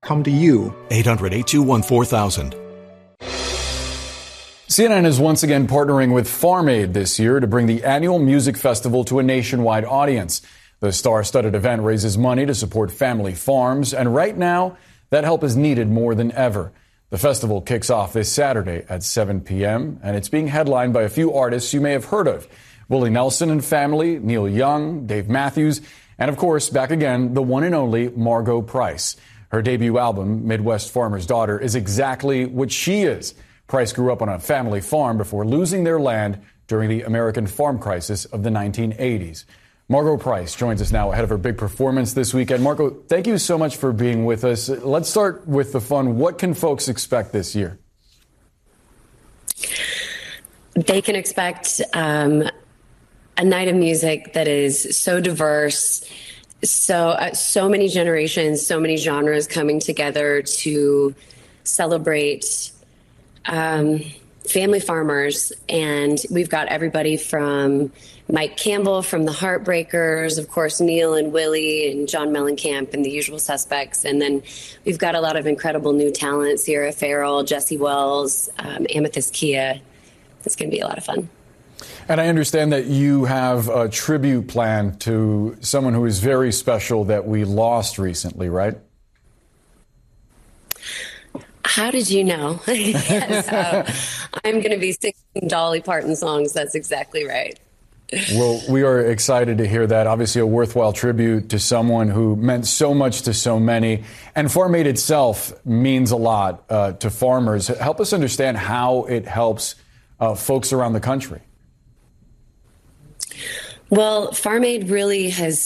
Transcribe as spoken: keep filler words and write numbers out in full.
come to you. eight hundred, eight two one, four thousand. C N N is once again partnering with Farm Aid this year to bring the annual music festival to a nationwide audience. The star-studded event raises money to support family farms, and right now, that help is needed more than ever. The festival kicks off this Saturday at seven p.m., and it's being headlined by a few artists you may have heard of. Willie Nelson and family, Neil Young, Dave Matthews, and of course, back again, the one and only Margo Price. Her debut album, Midwest Farmer's Daughter, is exactly what she is. Price grew up on a family farm before losing their land during the American farm crisis of the nineteen eighties. Margo Price joins us now ahead of her big performance this weekend. Margo, thank you so much for being with us. Let's start with the fun. What can folks expect this year? They can expect um, a night of music that is so diverse, so uh, so many generations, so many genres coming together to celebrate um, family farmers. And we've got everybody from Mike Campbell from the Heartbreakers, of course, Neil and Willie and John Mellencamp and the usual suspects. And then we've got a lot of incredible new talent, Sierra Farrell, Jesse Wells, um, Amethyst Kia. It's going to be a lot of fun. And I understand that you have a tribute plan to someone who is very special that we lost recently, right? How did you know? Yes, uh, I'm going to be singing Dolly Parton songs. That's exactly right. Well, we are excited to hear that. Obviously, a worthwhile tribute to someone who meant so much to so many. And Farm Aid itself means a lot uh, to farmers. Help us understand how it helps uh, folks around the country. Well, Farm Aid really has